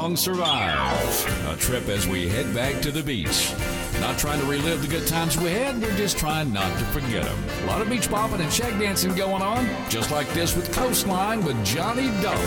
Strong Survive. A trip as we head back to the beach. Not trying to relive the good times we had, we're just trying not to forget them. A lot of beach bopping and shag dancing going on, just like this with Coastline with Johnny Dollar.